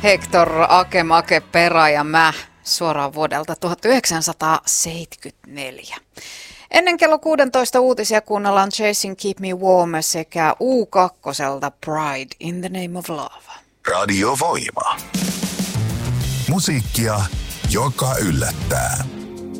Hector Akemake Pera ja mä suoraan vuodelta 1974. Ennen kello 16 uutisia kuunnellaan Chasing Keep Me Warm sekä U2:lta Pride in the Name of Love. Radio Voima. Musiikkia, joka yllättää.